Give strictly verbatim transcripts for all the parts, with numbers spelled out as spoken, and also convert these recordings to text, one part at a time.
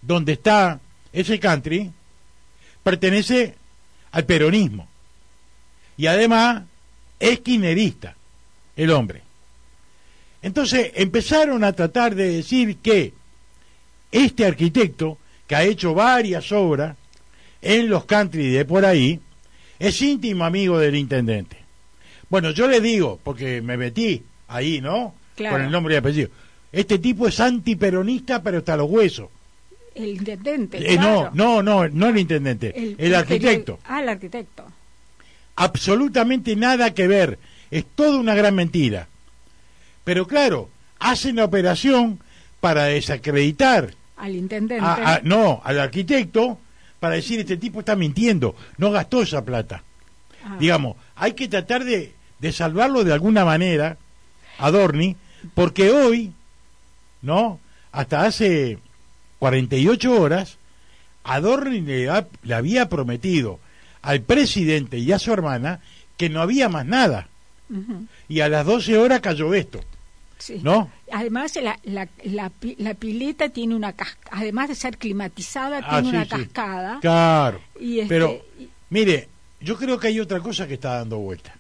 donde está ese country, pertenece al peronismo. Y además es kirchnerista el hombre. Entonces empezaron a tratar de decir que este arquitecto, que ha hecho varias obras en los country de por ahí, es íntimo amigo del intendente. Bueno, yo le digo, porque me metí ahí, ¿no? Claro. Con el nombre y apellido. Este tipo es antiperonista, pero hasta los huesos. El intendente, Eh, claro. No, no, no, no el intendente, El, el arquitecto. Ah, el arquitecto. Absolutamente nada que ver. Es toda una gran mentira. Pero claro, hacen la operación para desacreditar Al intendente. a, a, no, al arquitecto, para decir este tipo está mintiendo, no gastó esa plata. Ah. Digamos, hay que tratar de, de salvarlo de alguna manera, Adorni, porque hoy, ¿no? Hasta hace cuarenta y ocho horas, Adorni le, ha, le había prometido al presidente y a su hermana que no había más nada. Uh-huh. Y a las doce horas cayó esto. Sí. ¿No? Además, la, la, la, la pileta tiene una cascada, además de ser climatizada, Ah, tiene sí, una sí. cascada. Claro. Y este, Pero, y... mire, yo creo que hay otra cosa que está dando vuelta.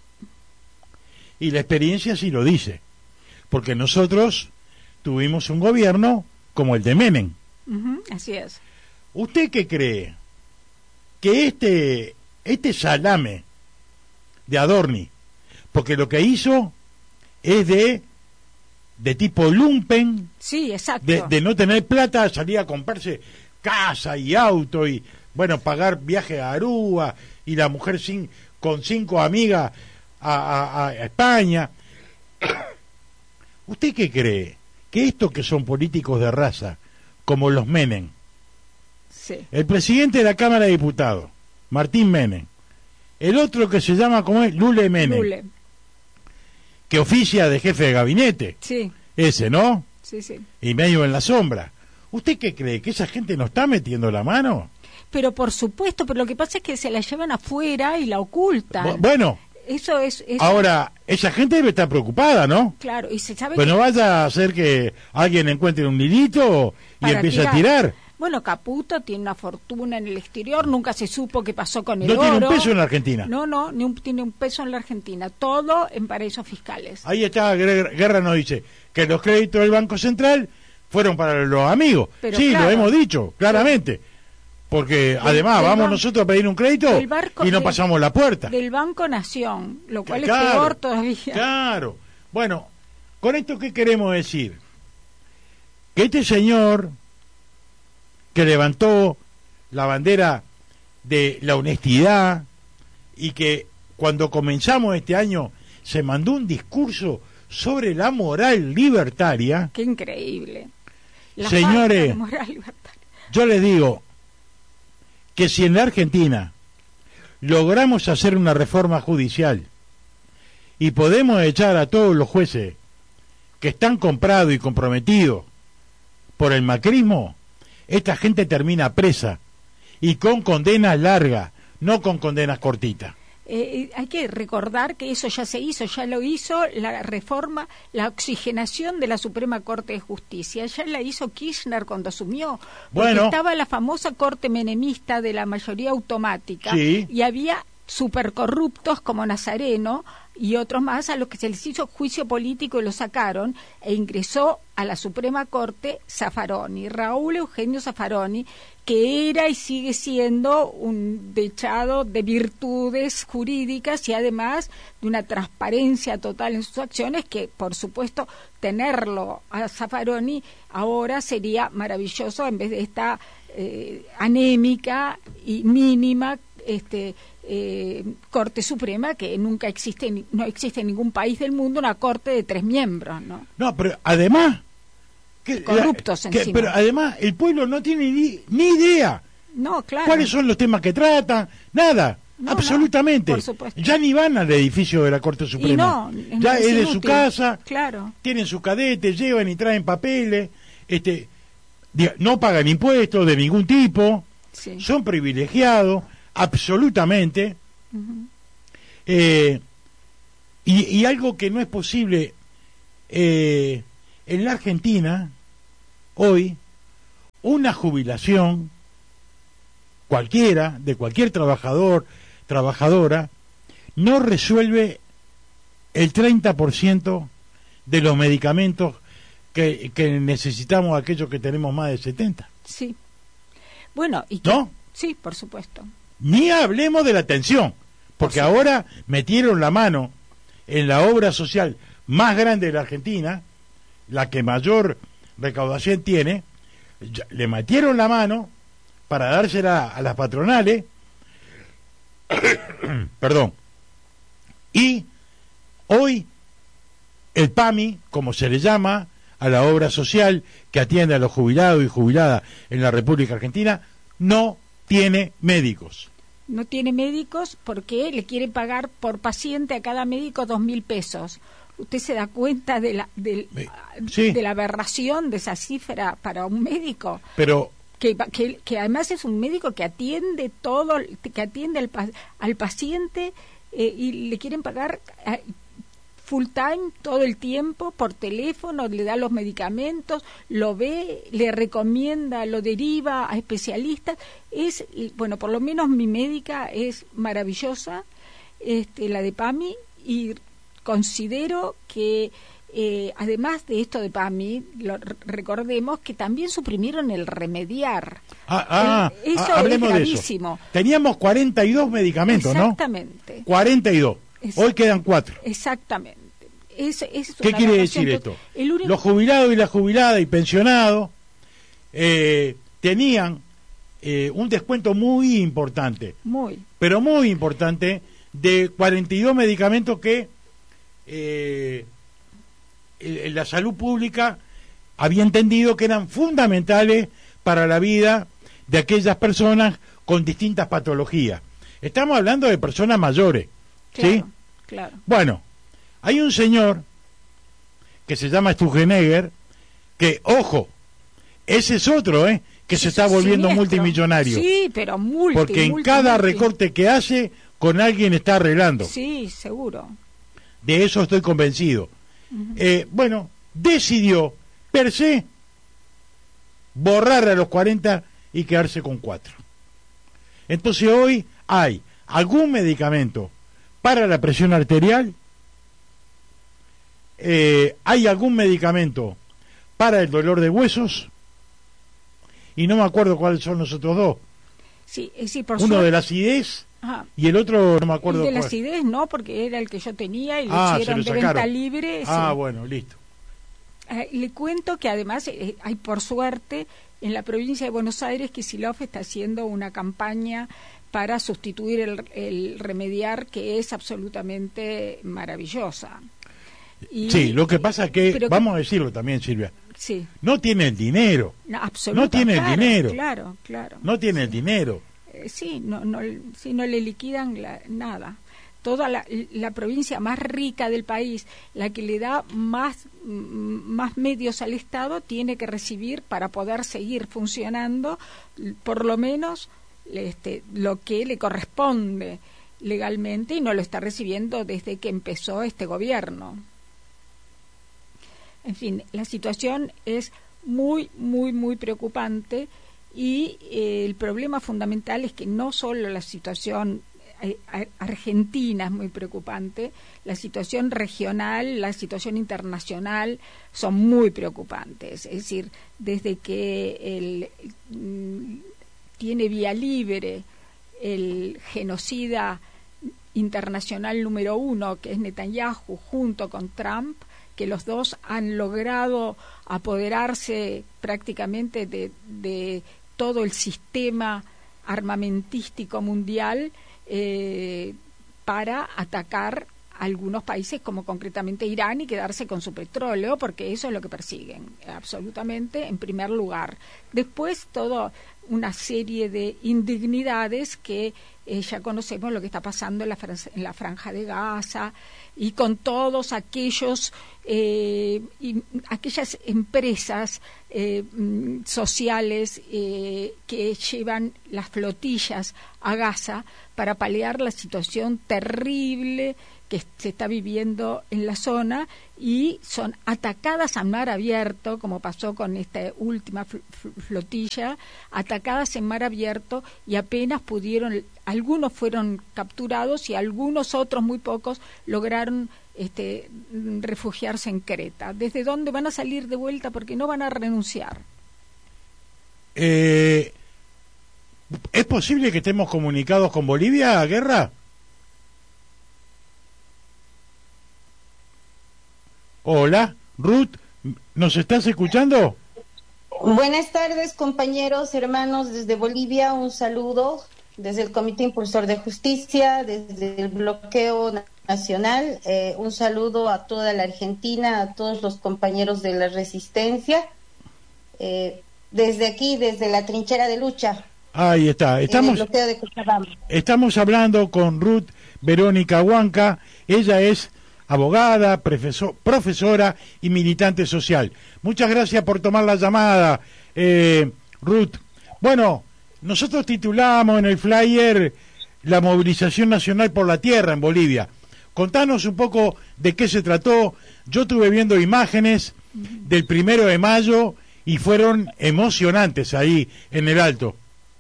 Y la experiencia sí lo dice. Porque nosotros tuvimos un gobierno como el de Menem. Uh-huh, así es. ¿Usted qué cree? Que este, este salame de Adorni, porque lo que hizo es de de tipo lumpen, sí, exacto, de, de no tener plata, salir a comprarse casa y auto y, bueno, pagar viaje a Aruba y la mujer sin, con cinco amigas a, a, a España. ¿Usted qué cree? Que estos que son políticos de raza, como los Menem, sí. El presidente de la Cámara de Diputados, Martín Menem, el otro que se llama, ¿cómo es? Lule Menem, Lule. que oficia de jefe de gabinete, sí. ese, ¿no? Sí, sí. Y medio en la sombra. ¿Usted qué cree? ¿Que esa gente no está metiendo la mano? Pero por supuesto, pero lo que pasa es que se la llevan afuera y la ocultan. Bu- bueno, eso es, es... ahora, esa gente debe estar preocupada, ¿no? Claro, y se sabe Pues que... no vaya a hacer que alguien encuentre un hilito y Para empiece tirar. a tirar. Bueno, Caputo tiene una fortuna en el exterior, nunca se supo qué pasó con el No oro. tiene un peso en la Argentina. No, no, ni un, tiene un peso en la Argentina. Todo en paraísos fiscales. Ahí está, Guerra Guerra nos dice que los créditos del Banco Central fueron para los amigos. Pero sí, claro, lo hemos dicho, claramente. Porque Del- además del vamos ban- nosotros a pedir un crédito del barco- y no del- pasamos la puerta. Del Banco Nación, lo cual Claro, es peor todavía. Claro. Bueno, ¿con esto qué queremos decir? Que este señor que levantó la bandera de la honestidad y que cuando comenzamos este año se mandó un discurso sobre la moral libertaria. Qué increíble. La Señores, falta de moral libertaria. yo les digo que si en la Argentina logramos hacer una reforma judicial y podemos echar a todos los jueces que están comprados y comprometidos por el macrismo, esta gente termina presa y con condenas largas, no con condenas cortitas. Eh, hay que recordar que eso ya se hizo, ya lo hizo la reforma, la oxigenación de la Suprema Corte de Justicia, ya la hizo Kirchner cuando asumió, porque Bueno. estaba la famosa corte menemista de la mayoría automática, Sí. y había supercorruptos como Nazareno y otros más a los que se les hizo juicio político y lo sacaron, e ingresó a la Suprema Corte Zaffaroni, Raúl Eugenio Zaffaroni, que era y sigue siendo un dechado de virtudes jurídicas y además de una transparencia total en sus acciones, que por supuesto tenerlo a Zaffaroni ahora sería maravilloso en vez de esta eh, anémica y mínima este eh, Corte Suprema que nunca existe, no existe en ningún país del mundo una corte de tres miembros, ¿no? No, pero además... Que, Corruptos la, que, encima. pero además el pueblo no tiene ni, ni idea No, claro. cuáles son los temas que tratan, nada, No, absolutamente. no, por supuesto. Ya ni van al edificio de la Corte Suprema. Y no, ya es es de su inútil. casa, Claro. tienen sus cadetes, llevan y traen papeles, este, diga, no pagan impuestos de ningún tipo, Sí. son privilegiados, absolutamente. Uh-huh. Eh, y, y algo que no es posible, eh, en la Argentina, hoy, una jubilación cualquiera, de cualquier trabajador, trabajadora, no resuelve el treinta por ciento de los medicamentos que, que necesitamos aquellos que tenemos más de setenta. Sí. Bueno, ¿y qué? ¿No? Sí, por supuesto. Ni hablemos de la atención, porque Por ahora metieron la mano en la obra social más grande de la Argentina, la que mayor recaudación tiene, ya, le metieron la mano para dársela a las patronales, perdón, y hoy el PAMI, como se le llama a la obra social que atiende a los jubilados y jubiladas en la República Argentina, no tiene médicos. No tiene médicos porque le quieren pagar por paciente a cada médico dos mil pesos. ¿Usted se da cuenta de la de, sí. de la aberración de esa cifra para un médico? Pero que, que, que además es un médico que atiende todo, que atiende al, al paciente eh, y le quieren pagar eh, full time todo el tiempo por teléfono, le da los medicamentos, lo ve, le recomienda, lo deriva a especialistas. Es, bueno, por lo menos mi médica es maravillosa, este, la de PAMI, y considero que eh, además de esto de PAMI, lo, recordemos que también suprimieron el remediar. Ah, ah, el, eso ah, hablemos es de gravísimo. eso. Teníamos cuarenta y dos medicamentos, Exactamente. ¿no? cuarenta y dos. Es, Hoy quedan cuatro. Exactamente. Es, es ¿Qué quiere decir esto? Único... Los jubilados y las jubiladas y pensionados eh, tenían eh, un descuento muy importante, muy, pero muy importante, de cuarenta y dos medicamentos que eh, la salud pública había entendido que eran fundamentales para la vida de aquellas personas con distintas patologías. Estamos hablando de personas mayores, claro, ¿sí? Claro. Bueno, hay un señor que se llama Stugenegger, que, ojo, ese es otro, ¿eh? Que se está volviendo siniestro. multimillonario. Sí, pero multi, porque en multi, cada multi. recorte que hace, con alguien está arreglando. Sí, seguro. De eso estoy convencido. Uh-huh. Eh, bueno, decidió, per se, borrar a los cuarenta y quedarse con cuatro. Entonces hoy hay algún medicamento para la presión arterial, eh, hay algún medicamento para el dolor de huesos, y no me acuerdo cuáles son los otros dos. Sí, sí, por Uno suerte. de la acidez. Ajá. Y el otro no me acuerdo el de la cuál. acidez no, porque era el que yo tenía y lo ah, hicieron se lo de sacaron. venta libre. Ah, sí. bueno, listo. Eh, le cuento que además eh, hay, por suerte, en la provincia de Buenos Aires, Kicillof está haciendo una campaña para sustituir el, el remediar, que es absolutamente maravillosa. Y, sí, lo que pasa es que, pero vamos que, a decirlo también, Silvia, sí. no tiene el dinero. No, no tiene claro, el dinero. Claro, claro. No tiene sí. el dinero. Eh, sí, no, no, sí, no le liquidan la, nada. Toda la, la provincia más rica del país, la que le da más, más medios al Estado, tiene que recibir para poder seguir funcionando, por lo menos este, lo que le corresponde legalmente, y no lo está recibiendo desde que empezó este gobierno. En fin, la situación es muy, muy, muy preocupante, y eh, el problema fundamental es que no solo la situación eh, argentina es muy preocupante, la situación regional, la situación internacional son muy preocupantes. Es decir, desde que el, mm, tiene vía libre el genocida internacional número uno, que es Netanyahu, junto con Trump, que los dos han logrado apoderarse prácticamente de, de todo el sistema armamentístico mundial eh, para atacar a algunos países, como concretamente Irán, y quedarse con su petróleo, porque eso es lo que persiguen, absolutamente, en primer lugar. Después, toda una serie de indignidades que eh, ya conocemos lo que está pasando en la, en la Franja de Gaza, y con todos aquellos eh, y aquellas empresas eh, sociales eh, que llevan las flotillas a Gaza para paliar la situación terrible que que se está viviendo en la zona, y son atacadas a mar abierto, como pasó con esta última flotilla, atacadas en mar abierto, y apenas pudieron, algunos fueron capturados y algunos otros, muy pocos, lograron este, refugiarse en Creta. ¿Desde dónde van a salir de vuelta? Porque no van a renunciar. Eh, ¿Es posible que estemos comunicados con Bolivia, Guerra? Hola, Ruth, ¿nos estás escuchando? Buenas tardes, compañeros, hermanos, desde Bolivia, un saludo desde el Comité Impulsor de Justicia, desde el bloqueo nacional, eh, un saludo a toda la Argentina, a todos los compañeros de la resistencia, eh, desde aquí, desde la trinchera de lucha. Ahí está, estamos, en el bloqueo de Cochabamba. Estamos hablando con Ruth Verónica Huanca. Ella es abogada, profesor, profesora y militante social. Muchas gracias por tomar la llamada, eh, Ruth. Bueno, nosotros titulamos en el flyer la movilización nacional por la tierra en Bolivia. Contanos un poco de qué se trató. Yo estuve viendo imágenes del primero de mayo y fueron emocionantes ahí en el Alto.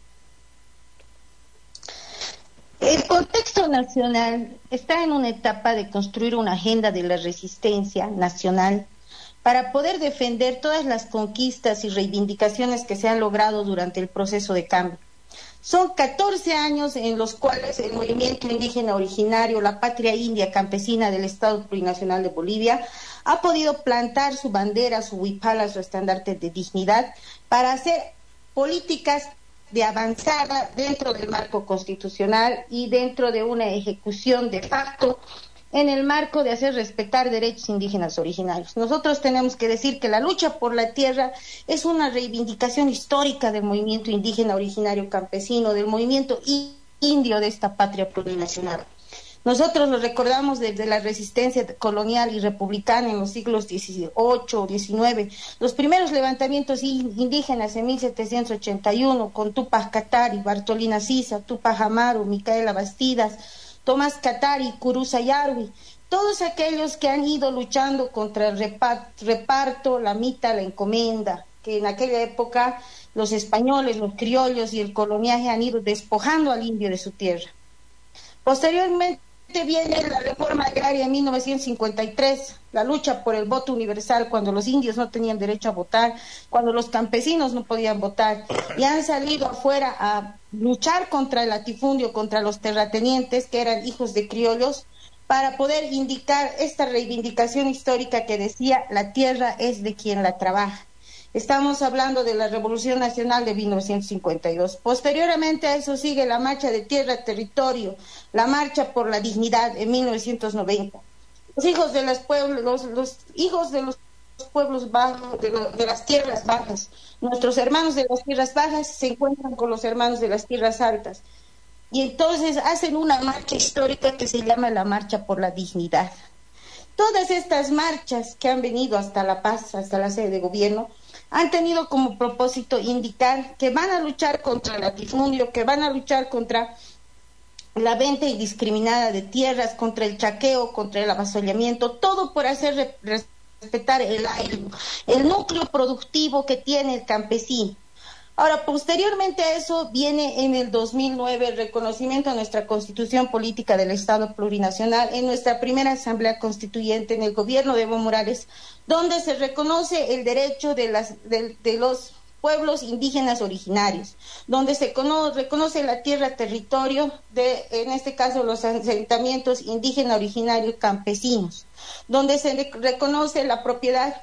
El contexto nacional está en una etapa de construir una agenda de la resistencia nacional para poder defender todas las conquistas y reivindicaciones que se han logrado durante el proceso de cambio. Son catorce años en los cuales el movimiento indígena originario, la patria india campesina del Estado Plurinacional de Bolivia, ha podido plantar su bandera, su huipala, su estandarte de dignidad para hacer políticas de avanzar dentro del marco constitucional y dentro de una ejecución de facto en el marco de hacer respetar derechos indígenas originarios. Nosotros tenemos que decir que la lucha por la tierra es una reivindicación histórica del movimiento indígena originario campesino, del movimiento indio de esta patria plurinacional. Nosotros lo recordamos desde la resistencia colonial y republicana en los siglos dieciocho, diecinueve, los primeros levantamientos indígenas en mil setecientos ochenta y uno con Tupac Katari, Bartolina Sisa, Tupac Amaru, Micaela Bastidas, Tomás Katari, Curuza Yarwi, todos aquellos que han ido luchando contra el reparto, la mita, la encomienda, que en aquella época los españoles, los criollos y el coloniaje han ido despojando al indio de su tierra. Posteriormente viene la reforma agraria en mil novecientos cincuenta y tres, la lucha por el voto universal cuando los indios no tenían derecho a votar, cuando los campesinos no podían votar, y han salido afuera a luchar contra el latifundio, contra los terratenientes que eran hijos de criollos, para poder indicar esta reivindicación histórica que decía la tierra es de quien la trabaja. Estamos hablando de la Revolución Nacional de mil novecientos cincuenta y dos. Posteriormente a eso sigue la marcha de tierra, territorio, la marcha por la dignidad en mil novecientos noventa. Los hijos de los pueblos, los, los hijos de los pueblos bajos, de, lo, de las tierras bajas, nuestros hermanos de las tierras bajas se encuentran con los hermanos de las tierras altas. Y entonces hacen una marcha histórica que se llama la Marcha por la Dignidad. Todas estas marchas que han venido hasta La Paz, hasta la sede de gobierno, han tenido como propósito indicar que van a luchar contra el latifundio, que van a luchar contra la venta indiscriminada de tierras, contra el chaqueo, contra el avasallamiento, todo por hacer re respetar el aire, el núcleo productivo que tiene el campesino. Ahora, posteriormente a eso, viene en el dos mil nueve el reconocimiento a nuestra Constitución Política del Estado Plurinacional en nuestra primera Asamblea Constituyente en el gobierno de Evo Morales, donde se reconoce el derecho de, las, de, de los pueblos indígenas originarios, donde se cono, reconoce la tierra, territorio de, en este caso, los asentamientos indígenas originarios campesinos, donde se reconoce la propiedad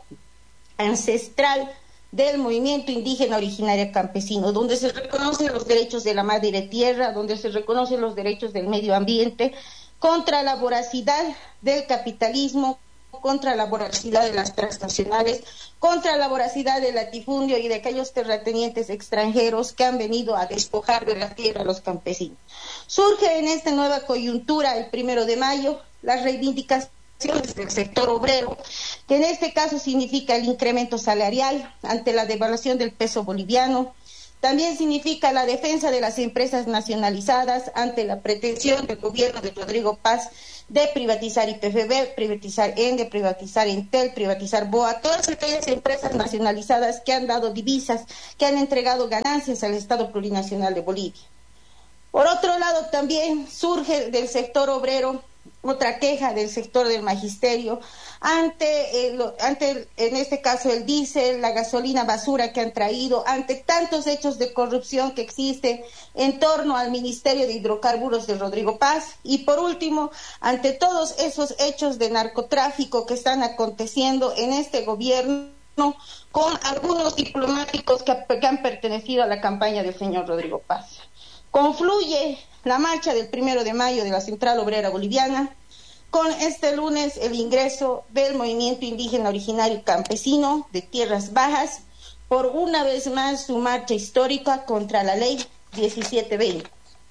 ancestral del movimiento indígena originario campesino, donde se reconocen los derechos de la madre tierra, donde se reconocen los derechos del medio ambiente, contra la voracidad del capitalismo, contra la voracidad de las transnacionales, contra la voracidad del latifundio y de aquellos terratenientes extranjeros que han venido a despojar de la tierra a los campesinos. Surge en esta nueva coyuntura, el primero de mayo, las reivindicaciones del sector obrero, que en este caso significa el incremento salarial ante la devaluación del peso boliviano, También significa la defensa de las empresas nacionalizadas ante la pretensión del gobierno de Rodrigo Paz de privatizar I P F B, privatizar ENDE, privatizar Entel, privatizar BOA, todas aquellas empresas nacionalizadas que han dado divisas, que han entregado ganancias al Estado Plurinacional de Bolivia. Por otro lado, también surge del sector obrero otra queja del sector del magisterio ante, el, ante el, en este caso el diésel, la gasolina basura que han traído, ante tantos hechos de corrupción que existen en torno al Ministerio de Hidrocarburos de Rodrigo Paz, y por último, ante todos esos hechos de narcotráfico que están aconteciendo en este gobierno con algunos diplomáticos que, que han pertenecido a la campaña del señor Rodrigo Paz. Confluye la marcha del primero de mayo de la Central Obrera Boliviana con este lunes el ingreso del movimiento indígena originario campesino de Tierras Bajas por una vez más su marcha histórica contra la ley diecisiete veinte.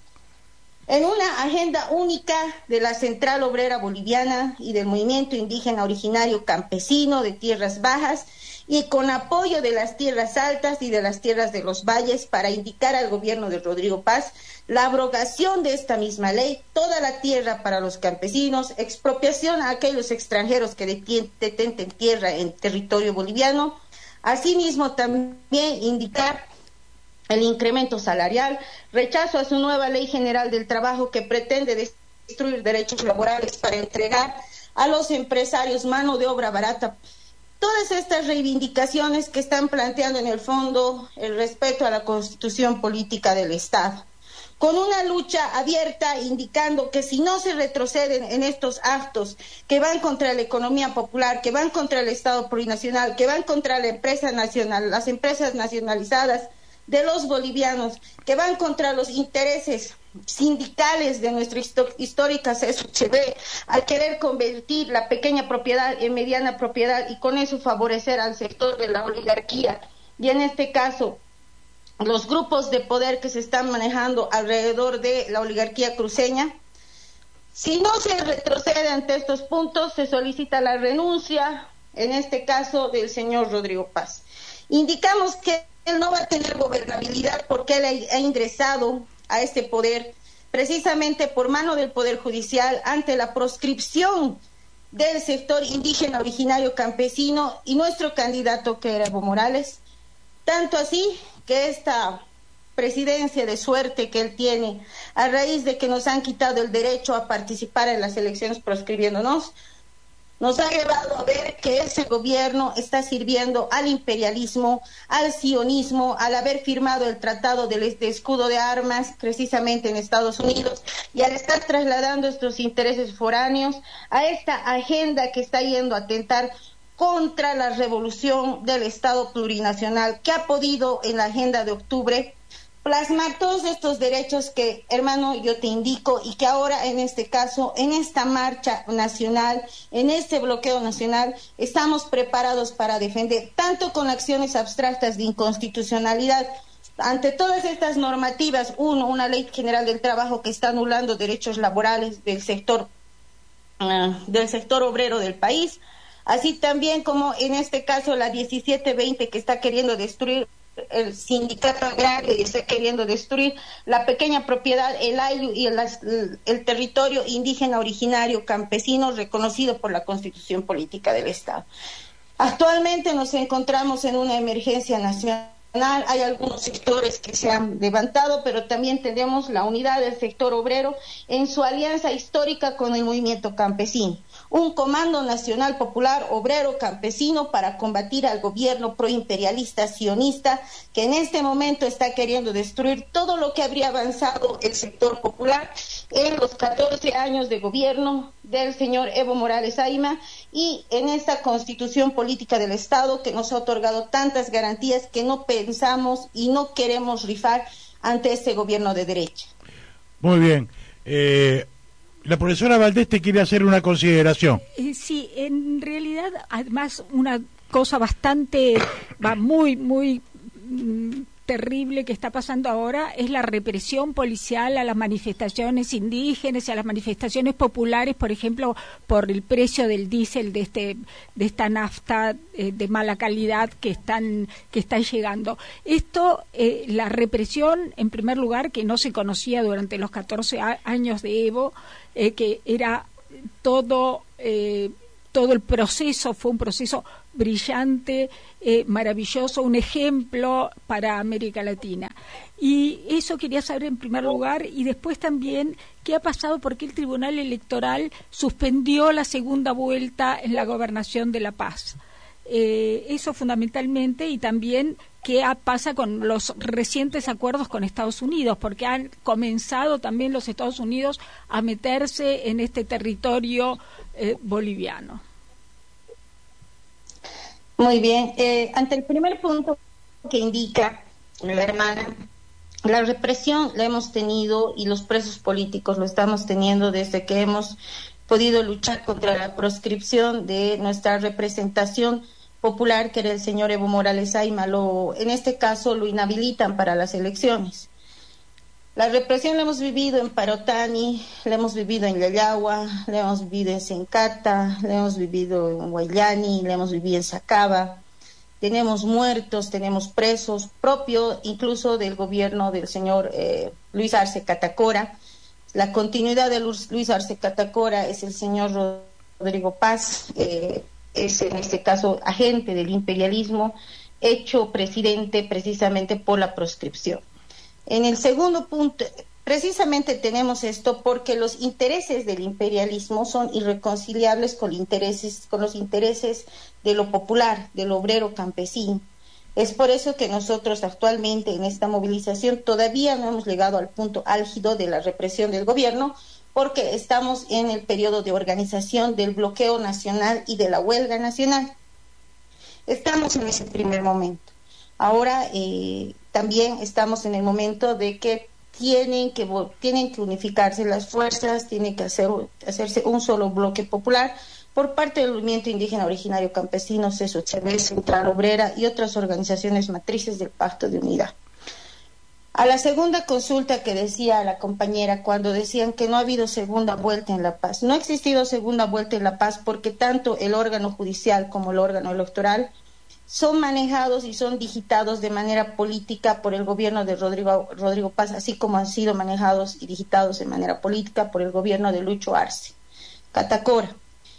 En una agenda única de la Central Obrera Boliviana y del movimiento indígena originario campesino de Tierras Bajas, y con apoyo de las tierras altas y de las tierras de los valles para indicar al gobierno de Rodrigo Paz la abrogación de esta misma ley, toda la tierra para los campesinos, expropiación a aquellos extranjeros que detenten tierra en territorio boliviano, asimismo también indicar el incremento salarial, rechazo a su nueva ley general del trabajo que pretende destruir derechos laborales para entregar a los empresarios mano de obra barata. Todas estas reivindicaciones que están planteando en el fondo el respeto a la Constitución Política del Estado, con una lucha abierta indicando que si no se retroceden en estos actos que van contra la economía popular, que van contra el Estado plurinacional, que van contra la empresa nacional, las empresas nacionalizadas de los bolivianos, que van contra los intereses sindicales de nuestra histórica C S U C B, al querer convertir la pequeña propiedad en mediana propiedad y con eso favorecer al sector de la oligarquía, y en este caso los grupos de poder que se están manejando alrededor de la oligarquía cruceña. Si no se retrocede ante estos puntos, se solicita la renuncia, en este caso del señor Rodrigo Paz. Indicamos que él no va a tener gobernabilidad porque él ha ingresado a este poder precisamente por mano del Poder Judicial ante la proscripción del sector indígena originario campesino y nuestro candidato que era Evo Morales, tanto así que esta presidencia de suerte que él tiene a raíz de que nos han quitado el derecho a participar en las elecciones proscribiéndonos, nos ha llevado a ver que ese gobierno está sirviendo al imperialismo, al sionismo, al haber firmado el tratado de, de escudo de armas precisamente en Estados Unidos y al estar trasladando estos intereses foráneos a esta agenda que está yendo a atentar contra la revolución del Estado plurinacional que ha podido en la agenda de octubre plasmar todos estos derechos que, hermano, yo te indico y que ahora en este caso, en esta marcha nacional, en este bloqueo nacional, estamos preparados para defender, tanto con acciones abstractas de inconstitucionalidad, ante todas estas normativas, uno, una ley general del trabajo que está anulando derechos laborales del sector, uh, del sector obrero del país, así también como en este caso la diecisiete veinte que está queriendo destruir el sindicato agrario y está queriendo destruir la pequeña propiedad, el ayllu y el, el territorio indígena originario campesino reconocido por la Constitución Política del Estado. Actualmente nos encontramos en una emergencia nacional, hay algunos sectores que se han levantado, pero también tenemos la unidad del sector obrero en su alianza histórica con el movimiento campesino. Un comando nacional popular obrero campesino para combatir al gobierno proimperialista sionista que en este momento está queriendo destruir todo lo que habría avanzado el sector popular en los catorce años de gobierno del señor Evo Morales Ayma y en esta Constitución Política del Estado que nos ha otorgado tantas garantías que no pensamos y no queremos rifar ante este gobierno de derecha. Muy bien. Eh... La profesora Valdés te quiere hacer una consideración. Eh, sí, en realidad, además, una cosa bastante, va muy, muy mm, terrible que está pasando ahora es la represión policial a las manifestaciones indígenas y a las manifestaciones populares, por ejemplo, por el precio del diésel, de este de esta nafta eh, de mala calidad que están que está llegando. Esto, eh, la represión, en primer lugar, que no se conocía durante los catorce a- años de Evo, eh, que era todo eh, todo el proceso fue un proceso brillante, eh, maravilloso, un ejemplo para América Latina. Y eso quería saber en primer lugar, y después también qué ha pasado, por qué el Tribunal Electoral suspendió la segunda vuelta en la gobernación de La Paz. Eh, eso fundamentalmente, y también qué ha- pasa con los recientes acuerdos con Estados Unidos, porque han comenzado también los Estados Unidos a meterse en este territorio eh, boliviano. Muy bien. Eh, ante el primer punto que indica la hermana, la represión la hemos tenido y los presos políticos lo estamos teniendo desde que hemos podido luchar contra la proscripción de nuestra representación popular, que era el señor Evo Morales Ayma. Lo, en este caso lo inhabilitan para las elecciones. La represión la hemos vivido en Parotani, la hemos vivido en Yayagua, la hemos vivido en Sencata, la hemos vivido en Huayllani, la hemos vivido en Sacaba. Tenemos muertos, tenemos presos, propio incluso del gobierno del señor eh, Luis Arce Catacora. La continuidad de Luis Arce Catacora es el señor Rodrigo Paz, eh, es en este caso agente del imperialismo, hecho presidente precisamente por la proscripción. En el segundo punto, precisamente tenemos esto porque los intereses del imperialismo son irreconciliables con, intereses, con los intereses de lo popular, del obrero campesino. Es por eso que nosotros actualmente en esta movilización todavía no hemos llegado al punto álgido de la represión del gobierno, porque estamos en el periodo de organización del bloqueo nacional y de la huelga nacional. Estamos en ese primer momento. Ahora eh, también estamos en el momento de que tienen que tienen que unificarse las fuerzas, tiene que hacer, hacerse un solo bloque popular por parte del movimiento indígena originario campesino, C E S O C B, Central Obrera y otras organizaciones matrices del Pacto de Unidad. A la segunda consulta que decía la compañera, cuando decían que no ha habido segunda vuelta en La Paz, no ha existido segunda vuelta en La Paz porque tanto el órgano judicial como el órgano electoral son manejados y son digitados de manera política por el gobierno de Rodrigo, Rodrigo Paz, así como han sido manejados y digitados de manera política por el gobierno de Lucho Arce Catacora.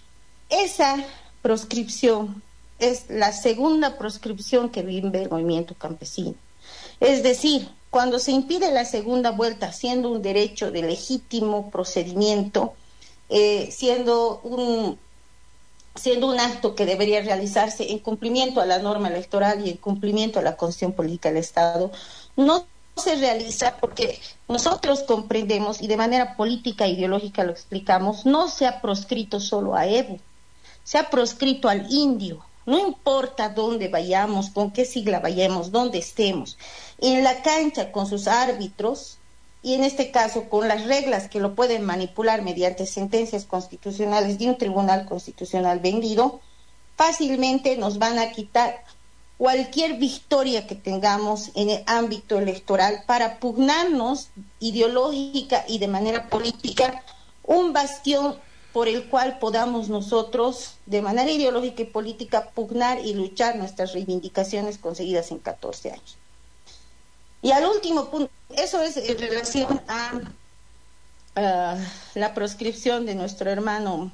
Esa proscripción es la segunda proscripción que vive el movimiento campesino. Es decir, cuando se impide la segunda vuelta, siendo un derecho de legítimo procedimiento, eh, siendo un siendo un acto que debería realizarse en cumplimiento a la norma electoral y en cumplimiento a la Constitución Política del Estado, no se realiza porque nosotros comprendemos, y de manera política e ideológica lo explicamos, no se ha proscrito solo a Evo, se ha proscrito al indio. No importa dónde vayamos, con qué sigla vayamos, dónde estemos, en la cancha con sus árbitros, y en este caso con las reglas que lo pueden manipular mediante sentencias constitucionales de un tribunal constitucional vendido, fácilmente nos van a quitar cualquier victoria que tengamos en el ámbito electoral para pugnarnos ideológica y de manera política un bastión por el cual podamos nosotros de manera ideológica y política pugnar y luchar nuestras reivindicaciones conseguidas en catorce años. Y al último punto, eso es en relación a uh, la proscripción de nuestro hermano,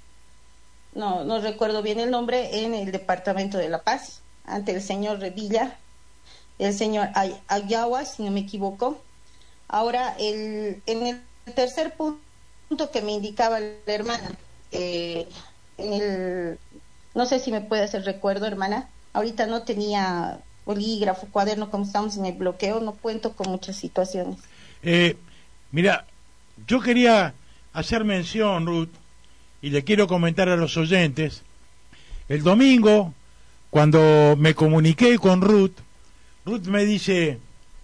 no, no recuerdo bien el nombre, en el departamento de La Paz, ante el señor Revilla, el señor Ay Ayawa, si no me equivoco. Ahora, el, en el tercer punto que me indicaba la hermana, eh, en el, no sé si me puede hacer recuerdo, hermana, ahorita no tenía bolígrafo, cuaderno, como estamos en el bloqueo, no cuento con muchas situaciones. Eh, mira, yo quería hacer mención, Ruth, y le quiero comentar a los oyentes, el domingo, cuando me comuniqué con Ruth, Ruth me dice,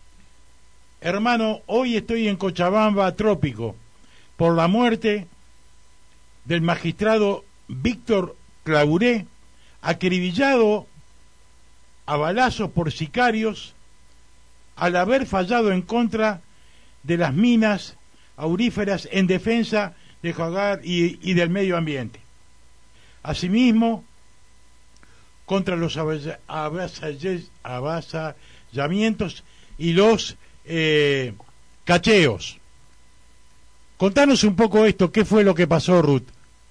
hermano, hoy estoy en Cochabamba, Trópico, por la muerte del magistrado Víctor Clauré, acribillado a balazos por sicarios al haber fallado en contra de las minas auríferas en defensa del jaguar y, y del medio ambiente. Asimismo, contra los avasallamientos y los eh, cacheos. Contanos un poco esto, ¿qué fue lo que pasó, Ruth?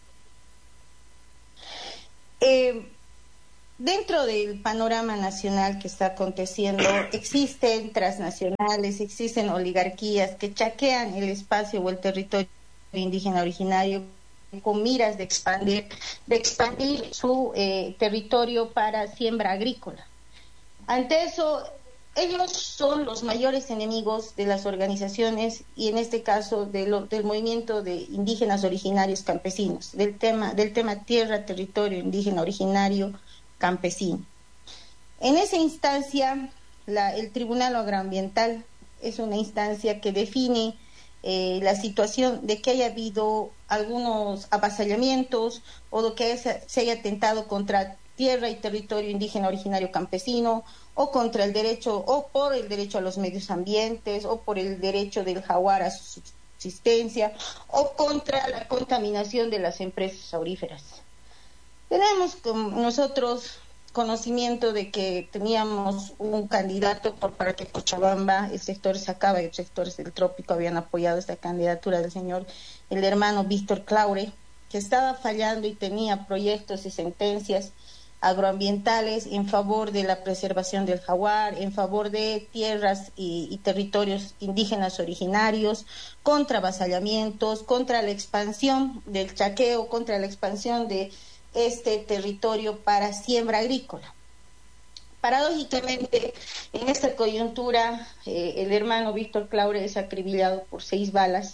Eh, dentro del panorama nacional que está aconteciendo, existen transnacionales, existen oligarquías que chaquean el espacio o el territorio indígena originario con miras de expandir, de expandir su eh, territorio para siembra agrícola. Ante eso, ellos son los mayores enemigos de las organizaciones y en este caso de lo, del movimiento de indígenas originarios campesinos, del tema, del tema tierra, territorio indígena originario campesino. En esa instancia, la, el Tribunal Agroambiental es una instancia que define eh, la situación de que haya habido algunos avasallamientos o de que haya, se haya atentado contra tierra y territorio indígena originario campesino, o contra el derecho, o por el derecho a los medios ambientes, o por el derecho del jaguar a su subsistencia, o contra la contaminación de las empresas auríferas. Tenemos con nosotros conocimiento de que teníamos un candidato por parte de Cochabamba, el sector Sacaba y los sectores del Trópico habían apoyado esta candidatura del señor, el hermano Víctor Claure, que estaba fallando y tenía proyectos y sentencias agroambientales en favor de la preservación del jaguar, en favor de tierras y, y territorios indígenas originarios, contra avasallamientos, contra la expansión del chaqueo, contra la expansión de este territorio para siembra agrícola. Paradójicamente, en esta coyuntura, eh, el hermano Víctor Claure es acribillado por seis balas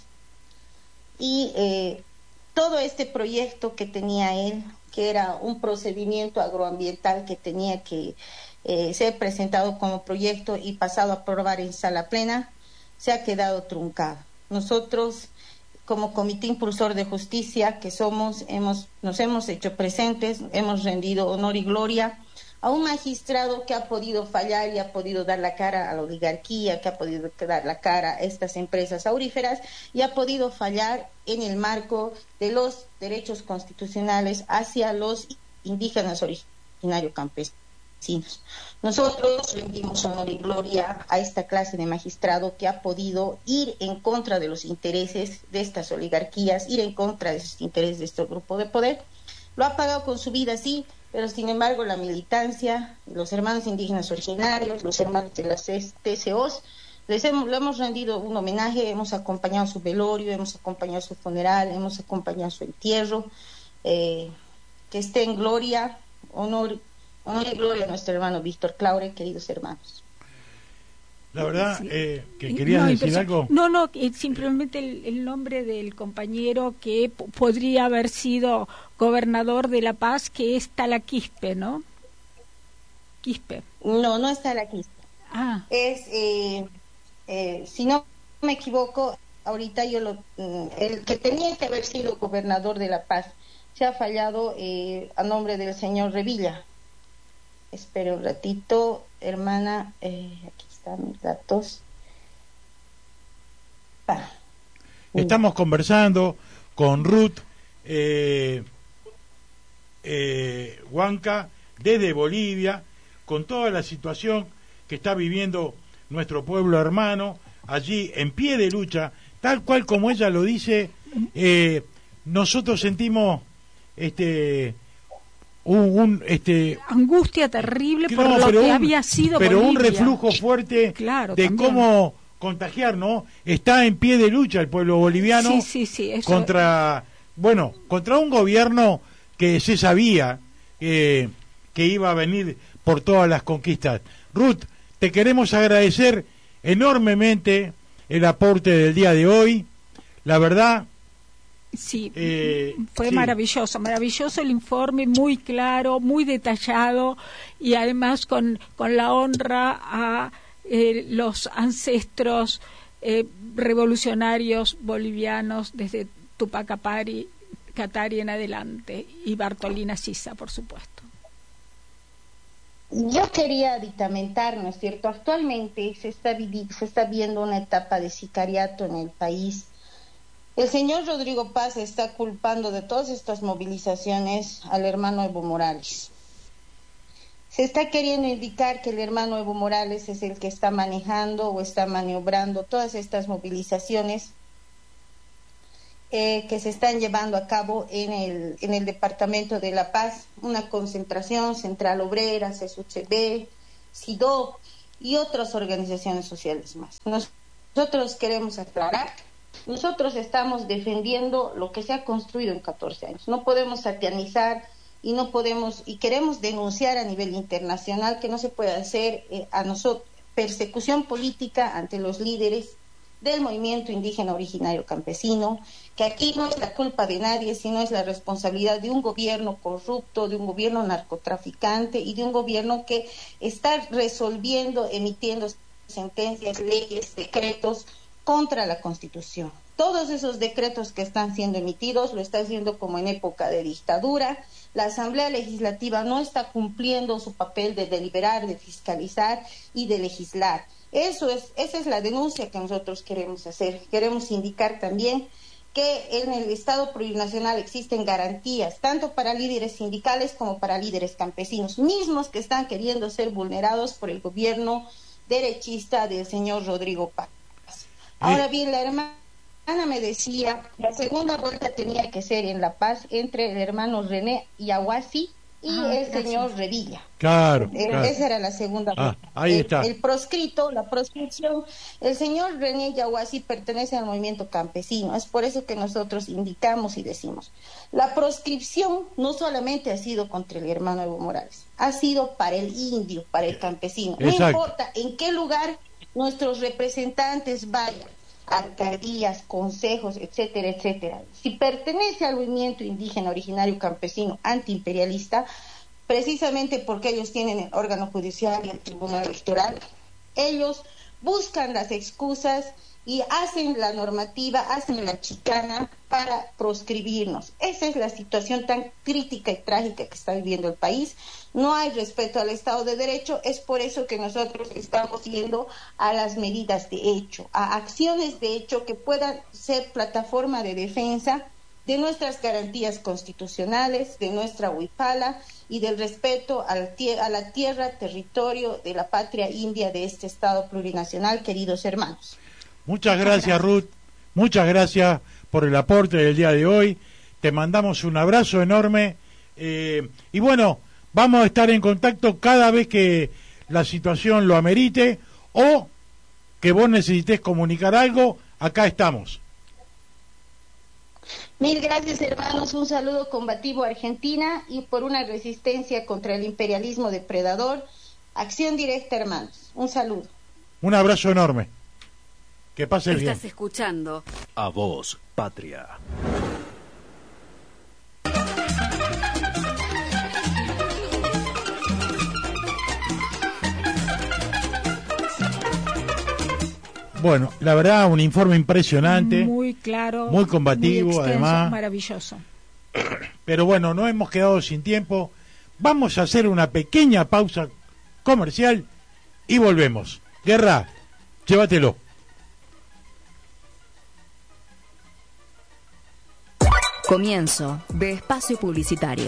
y eh, todo este proyecto que tenía él, que era un procedimiento agroambiental que tenía que eh, ser presentado como proyecto y pasado a aprobar en sala plena, se ha quedado truncado. Nosotros, como Comité Impulsor de Justicia que somos, hemos, nos hemos hecho presentes, hemos rendido honor y gloria a un magistrado que ha podido fallar y ha podido dar la cara a la oligarquía, que ha podido dar la cara a estas empresas auríferas y ha podido fallar en el marco de los derechos constitucionales hacia los indígenas originarios campesinos. Nosotros rendimos honor y gloria a esta clase de magistrado que ha podido ir en contra de los intereses de estas oligarquías, ir en contra de esos intereses de este grupo de poder. Lo ha pagado con su vida, sí, pero sin embargo la militancia, los hermanos indígenas originarios, los hermanos de las T C Os, les hemos, le hemos rendido un homenaje, hemos acompañado su velorio, hemos acompañado su funeral, hemos acompañado su entierro, eh, que esté en gloria, honor, honor y gloria a nuestro hermano Víctor Claure, queridos hermanos. La verdad, Sí. eh, que querías No, decir impresi- algo. No, no, eh, simplemente el, el nombre del compañero que p- podría haber sido gobernador de La Paz, que es Talaquispe, ¿no? Quispe. No, no está aquí. Ah, Es, eh, eh, si no me equivoco, ahorita yo lo, mm, el que tenía que haber sido gobernador de La Paz, se ha fallado eh, a nombre del señor Revilla. Espera un ratito, hermana, eh, aquí están mis datos. Ah. Estamos conversando con Ruth eh, eh, Huanca desde Bolivia, con toda la situación que está viviendo nuestro pueblo hermano, allí en pie de lucha, tal cual como ella lo dice. eh, nosotros sentimos este un, un este angustia terrible por no, lo pero que un- había sido pero un Bolivia. reflujo fuerte Claro, de también. cómo contagiar, ¿no? Está en pie de lucha el pueblo boliviano Sí, sí, sí, eso- contra, bueno, contra un gobierno que se sabía eh, que iba a venir por todas las conquistas. Ruth, te queremos agradecer enormemente el aporte del día de hoy. La verdad, Sí, Eh, fue sí. maravilloso, maravilloso el informe, muy claro, muy detallado y además con, con la honra a eh, los ancestros eh, revolucionarios bolivianos desde Tupac Katari, Katari en adelante y Bartolina Sisa, por supuesto. Yo quería dictamentar, ¿no es cierto? Actualmente se está, vi- se está viendo una etapa de sicariato en el país. El señor Rodrigo Paz está culpando de todas estas movilizaciones al hermano Evo Morales. Se está queriendo indicar que el hermano Evo Morales es el que está manejando o está maniobrando todas estas movilizaciones eh, que se están llevando a cabo en el, en el departamento de La Paz, una concentración, Central Obrera, C S U C B, SIDOP y otras organizaciones sociales más. Nosotros queremos aclarar, nosotros estamos defendiendo lo que se ha construido en catorce años. No podemos satanizar y no podemos, y queremos denunciar a nivel internacional que no se puede hacer eh, a nosotros persecución política ante los líderes del movimiento indígena originario campesino, que aquí no es la culpa de nadie, sino es la responsabilidad de un gobierno corrupto, de un gobierno narcotraficante y de un gobierno que está resolviendo, emitiendo sentencias, leyes, decretos contra la Constitución. Todos esos decretos que están siendo emitidos lo está haciendo como en época de dictadura. La Asamblea Legislativa no está cumpliendo su papel de deliberar, de fiscalizar y de legislar. Eso es, esa es la denuncia que nosotros queremos hacer. Queremos indicar también que en el Estado plurinacional existen garantías, tanto para líderes sindicales como para líderes campesinos, mismos que están queriendo ser vulnerados por el gobierno derechista del señor Rodrigo Paz. Ahora bien, la hermana me decía, la segunda vuelta tenía que ser en La Paz entre el hermano René Yaguasi y ah, el gracias. señor Revilla. Claro, eh, claro. Esa era la segunda ah, vuelta. Ahí el, está. El proscrito, la proscripción, el señor René Yaguasi pertenece al movimiento campesino. Es por eso que nosotros indicamos y decimos, la proscripción no solamente ha sido contra el hermano Evo Morales, ha sido para el indio, para el campesino. No Exacto. importa en qué lugar nuestros representantes vayan, alcaldías, consejos, etcétera, etcétera. Si pertenece al movimiento indígena originario campesino antiimperialista, precisamente porque ellos tienen el órgano judicial y el tribunal electoral, ellos buscan las excusas y hacen la normativa, hacen la chicana para proscribirnos. Esa es la situación tan crítica y trágica que está viviendo el país. No hay respeto al Estado de Derecho, es por eso que nosotros estamos yendo a las medidas de hecho, a acciones de hecho que puedan ser plataforma de defensa de nuestras garantías constitucionales, de nuestra huipala y del respeto a la, a la tierra, territorio de la patria india de este Estado plurinacional, queridos hermanos. Muchas gracias, Ruth, muchas gracias por el aporte del día de hoy, te mandamos un abrazo enorme eh, y bueno, vamos a estar en contacto cada vez que la situación lo amerite o que vos necesites comunicar algo, acá estamos. Mil gracias, hermanos, un saludo combativo a Argentina y por una resistencia contra el imperialismo depredador. Acción directa, hermanos, un saludo. Un abrazo enorme. Que pases bien. Estás escuchando A Voz Patria. Bueno, la verdad, un informe impresionante. Muy claro. Muy combativo, muy extenso, además. Maravilloso. Pero bueno, no hemos quedado sin tiempo. Vamos a hacer una pequeña pausa comercial y volvemos. Guerra, llévatelo. Comienzo de espacio publicitario.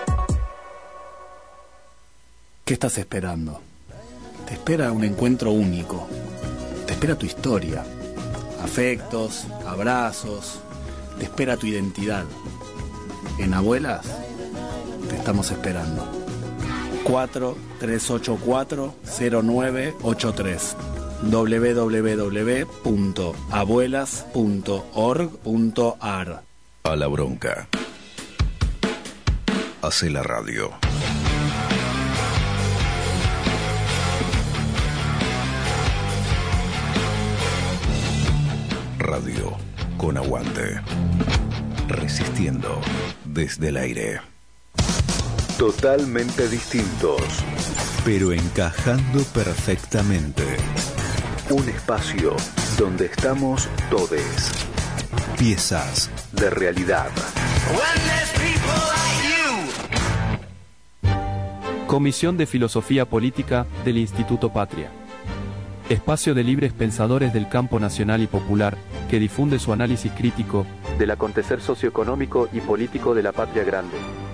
¿Qué estás esperando? Te espera un encuentro único. Te espera tu historia. Afectos, abrazos. Te espera tu identidad. En Abuelas te estamos esperando. cuatro tres ocho cuatro cero nueve ocho tres doble u doble u doble u punto abuelas punto org punto a r. A la bronca. Hace la radio. Radio con aguante. Resistiendo desde el aire. Totalmente distintos, pero encajando perfectamente. Un espacio donde estamos todes. Piezas de realidad. Comisión de Filosofía Política del Instituto Patria. Espacio de libres pensadores del campo nacional y popular, que difunde su análisis crítico del acontecer socioeconómico y político de la patria grande.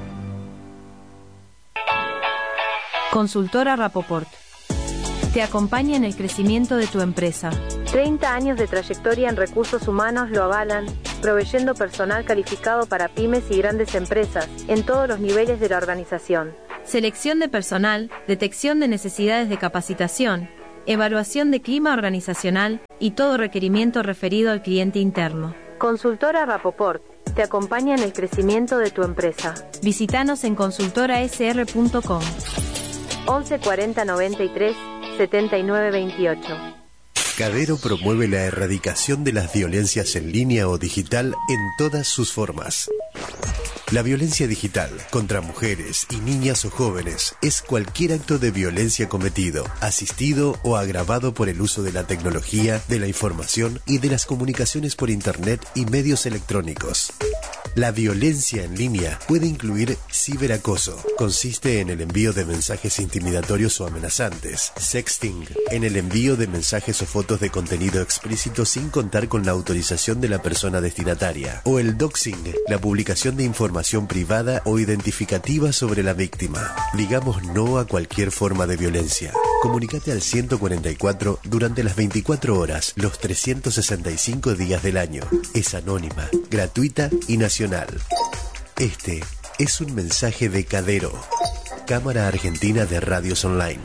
Consultora Rapoport. Te acompaña en el crecimiento de tu empresa. treinta años de trayectoria en recursos humanos lo avalan, proveyendo personal calificado para pymes y grandes empresas, en todos los niveles de la organización. Selección de personal, detección de necesidades de capacitación, evaluación de clima organizacional y todo requerimiento referido al cliente interno. Consultora Rapoport te acompaña en el crecimiento de tu empresa. Visítanos en consultora s r punto com. once cuarenta noventa y tres setenta y nueve veintiocho. Cadero promueve la erradicación de las violencias en línea o digital en todas sus formas. La violencia digital contra mujeres y niñas o jóvenes es cualquier acto de violencia cometido, asistido o agravado por el uso de la tecnología, de la información y de las comunicaciones por Internet y medios electrónicos. La violencia en línea puede incluir ciberacoso. Consiste en el envío de mensajes intimidatorios o amenazantes. Sexting, en el envío de mensajes o fotos de contenido explícito sin contar con la autorización de la persona destinataria. O el doxing, la publicación de información privada o identificativa sobre la víctima. Digamos no a cualquier forma de violencia. Comunícate al ciento cuarenta y cuatro durante las veinticuatro horas, los trescientos sesenta y cinco días del año. Es anónima, gratuita y nacional. Este es un mensaje de Cadero, Cámara Argentina de Radios Online.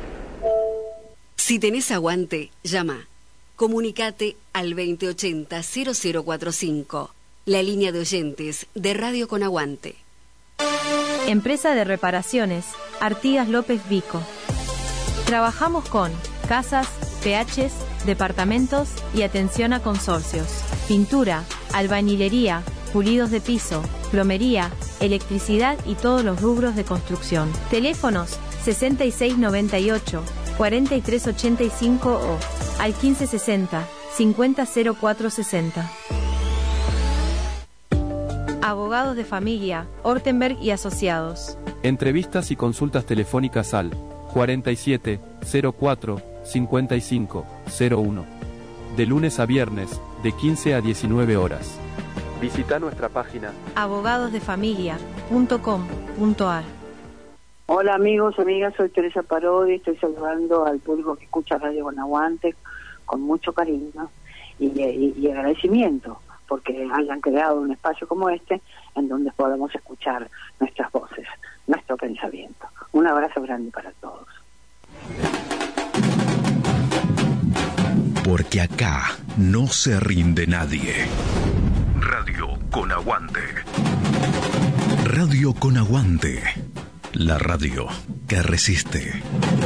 Si tenés aguante, llama. Comunicate al veinte ochenta cero cero cuarenta y cinco, la línea de oyentes de Radio con Aguante. Empresa de reparaciones, Artigas López Vico. Trabajamos con casas, P Hs, departamentos y atención a consorcios. Pintura, albañilería, pulidos de piso, plomería, electricidad y todos los rubros de construcción. Teléfonos sesenta y seis noventa y ocho, cuarenta y tres ochenta y cinco o al quince sesenta, cincuenta cero cuatro sesenta. Abogados de familia, Ortenberg y Asociados. Entrevistas y consultas telefónicas al cuarenta y siete cero cuatro cincuenta y cinco cero uno. De lunes a viernes, de quince a diecinueve horas. Visita nuestra página abogados de familia punto com punto a r. Hola amigos, amigas, soy Teresa Parodi, estoy saludando al público que escucha Radio con Aguante con mucho cariño y, y, y agradecimiento porque hayan creado un espacio como este en donde podamos escuchar nuestras voces, nuestro pensamiento. Un abrazo grande para todos. Porque acá no se rinde nadie. Radio con Aguante. Radio con Aguante. La radio que resiste.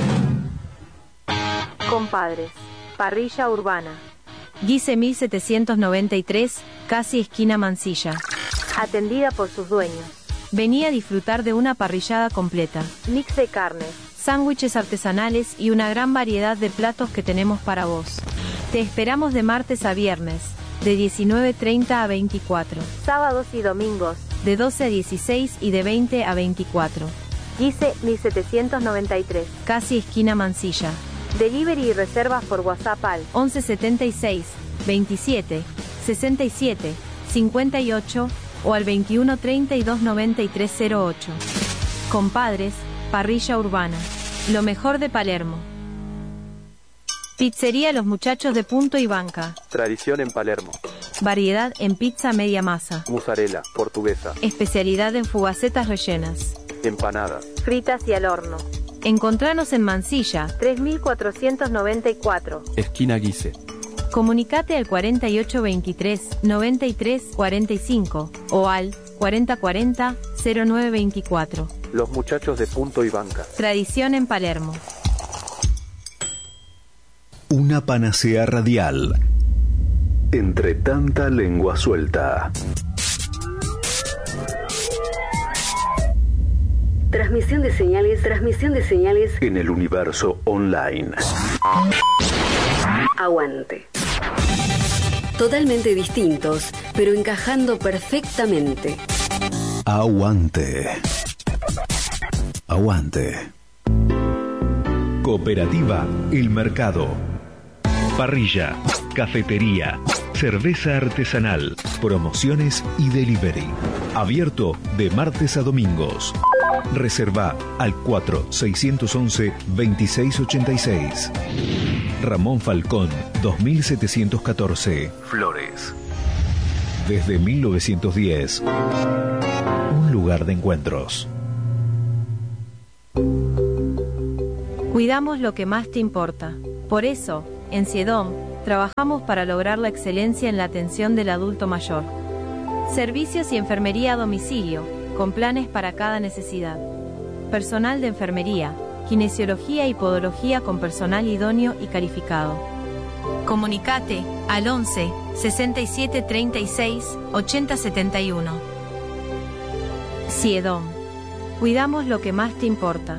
Compadres, parrilla urbana. Guise mil setecientos noventa y tres, casi esquina Mansilla. Atendida por sus dueños. Vení a disfrutar de una parrillada completa. Mix de carnes, sándwiches artesanales y una gran variedad de platos que tenemos para vos. Te esperamos de martes a viernes, de diecinueve treinta a veinticuatro. Sábados y domingos, de doce a dieciséis y de veinte a veinticuatro. Guise mil setecientos noventa y tres, casi esquina Mansilla. Delivery y reservas por WhatsApp al once setenta y seis, veintisiete, sesenta y siete, cincuenta y ocho o al veintiuno treinta y dos noventa y tres cero ocho. Compadres, parrilla urbana. Lo mejor de Palermo. Pizzería Los Muchachos de Punto y Banca. Tradición en Palermo. Variedad en pizza media masa. Mozzarella, portuguesa. Especialidad en fugacetas rellenas. Empanadas. Fritas y al horno. Encontranos en Mansilla, tres mil cuatrocientos noventa y cuatro. Esquina Guise. Comunicate al cuarenta y ocho veintitrés, noventa y tres cuarenta y cinco o al cuarenta cuarenta, cero nueve veinticuatro. Los Muchachos de Punto y Banca. Tradición en Palermo. Una panacea radial. Entre tanta lengua suelta. Transmisión de señales, transmisión de señales en el universo online. Aguante. Totalmente distintos, pero encajando perfectamente. Aguante. Aguante. Cooperativa El Mercado. Parrilla, cafetería, cerveza artesanal, promociones y delivery. Abierto de martes a domingos. Reserva al cuatro seis once veintiséis ochenta y seis. Ramón Falcón, dos mil setecientos catorce. Flores. Desde mil novecientos diez. Un lugar de encuentros. Cuidamos lo que más te importa. Por eso, en CIEDOM, trabajamos para lograr la excelencia en la atención del adulto mayor. Servicios y enfermería a domicilio, con planes para cada necesidad. Personal de enfermería, kinesiología y podología con personal idóneo y calificado. Comunicate al once sesenta y siete treinta y seis ochenta setenta y uno. CIEDOM. Cuidamos lo que más te importa.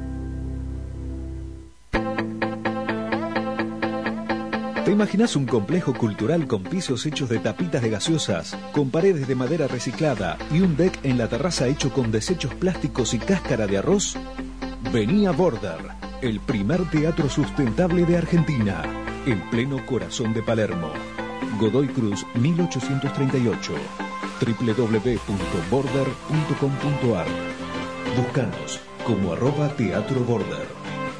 ¿Te imaginas un complejo cultural con pisos hechos de tapitas de gaseosas, con paredes de madera reciclada y un deck en la terraza hecho con desechos plásticos y cáscara de arroz? Vení a Border, el primer teatro sustentable de Argentina, en pleno corazón de Palermo. Godoy Cruz mil ochocientos treinta y ocho. doble u doble u doble u punto border punto com punto ar. Búscanos como arroba Teatro Border.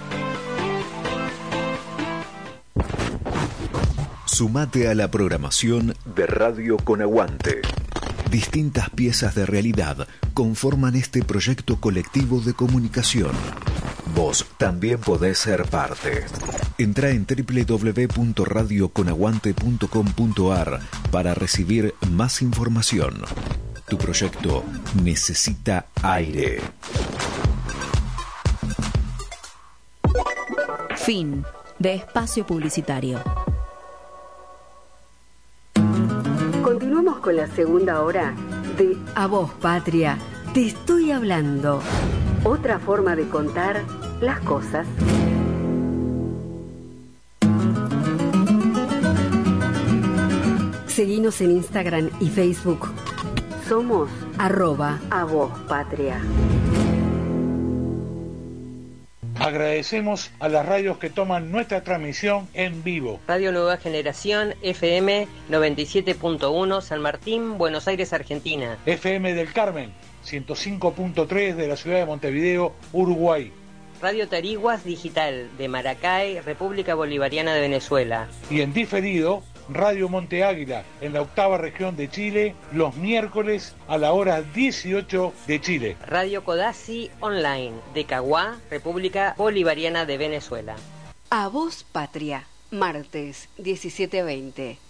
Sumate a la programación de Radio con Aguante. Distintas piezas de realidad conforman este proyecto colectivo de comunicación. Vos también podés ser parte. Entrá en doble u doble u doble u punto radio con aguante punto com punto ar para recibir más información. Tu proyecto necesita aire. Fin de espacio publicitario. Continuamos con la segunda hora de A Vos, Patria, te estoy hablando. Otra forma de contar las cosas. Seguinos en Instagram y Facebook. Somos arroba A Vos, Patria. Agradecemos a las radios que toman nuestra transmisión en vivo. Radio Nueva Generación, F M noventa y siete punto uno, San Martín, Buenos Aires, Argentina. F M del Carmen, ciento cinco punto tres de la ciudad de Montevideo, Uruguay. Radio Tariguas Digital, de Maracay, República Bolivariana de Venezuela. Y en diferido, Radio Monte Águila, en la octava región de Chile, los miércoles a la hora dieciocho de Chile. Radio Codazzi Online, de Caguá, República Bolivariana de Venezuela. A Vos, Patria, martes diecisiete veinte.